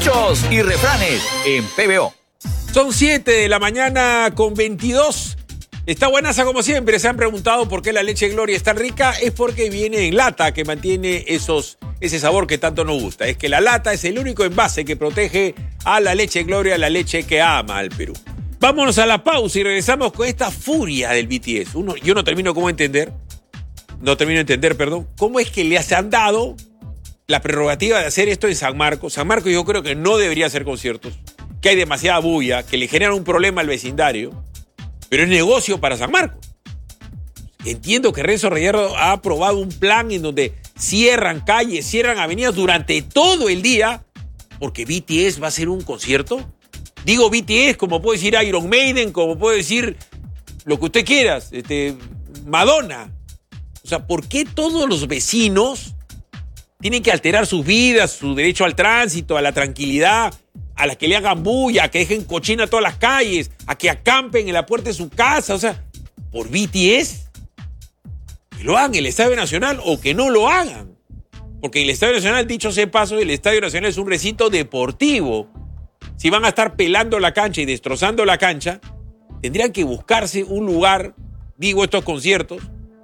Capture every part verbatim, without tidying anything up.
Dichos y refranes en P B O. Son siete de la mañana con veintidós. Está buenaza como siempre. Se han preguntado por qué la leche Gloria es tan rica. Es porque viene en lata, que mantiene esos, ese sabor que tanto nos gusta. Es que la lata es el único envase que protege a la leche Gloria, la leche que ama al Perú. Vámonos a la pausa y regresamos con esta furia del B T S. Uno, yo no termino cómo entender, no termino de entender, perdón, cómo es que les han dado la prerrogativa de hacer esto en San Marcos. San Marcos yo creo que no debería hacer conciertos, que hay demasiada bulla, que le generan un problema al vecindario, pero es negocio para San Marcos. Entiendo que Renzo Reyerdo ha aprobado un plan en donde cierran calles, cierran avenidas durante todo el día, porque B T S va a hacer un concierto. Digo B T S, como puedo decir Iron Maiden, como puedo decir lo que usted quiera, este, Madonna. O sea, ¿por qué todos los vecinos tienen que alterar sus vidas, su derecho al tránsito, a la tranquilidad, a la que le hagan bulla, a que dejen cochina todas las calles, a que acampen en la puerta de su casa? O sea, por B T S, que lo hagan en el Estadio Nacional o que no lo hagan. Porque el Estadio Nacional, dicho sea de paso, el Estadio Nacional es un recinto deportivo. Si van a estar pelando la cancha y destrozando la cancha, tendrían que buscarse un lugar, digo, estos conciertos,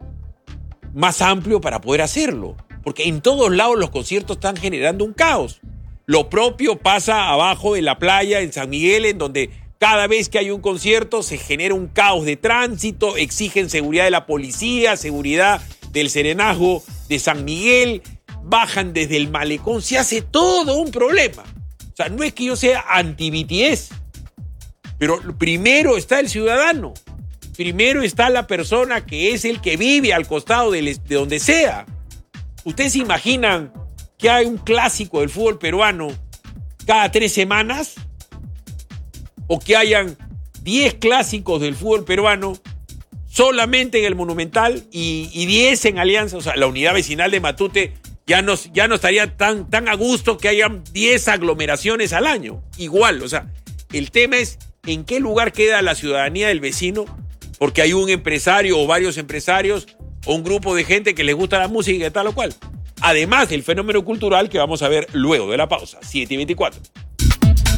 más amplio para poder hacerlo. Porque en todos lados los conciertos están generando un caos. Lo propio pasa abajo de la playa en San Miguel, en donde cada vez que hay un concierto se genera un caos de tránsito, exigen seguridad de la policía, seguridad del serenazgo de San Miguel, bajan desde el malecón, se hace todo un problema. O sea, no es que yo sea anti-B T S, pero primero está el ciudadano, primero está la persona que es el que vive al costado de donde sea. ¿Ustedes se imaginan que hay un clásico del fútbol peruano cada tres semanas? ¿O que hayan diez clásicos del fútbol peruano solamente en el Monumental y, y diez en Alianza? O sea, la unidad vecinal de Matute ya no, ya no estaría tan, tan a gusto que hayan diez aglomeraciones al año. Igual, o sea, el tema es en qué lugar queda la ciudadanía del vecino, porque hay un empresario o varios empresarios o un grupo de gente que les gusta la música y tal o cual. Además del fenómeno cultural que vamos a ver luego de la pausa. siete y veinticuatro.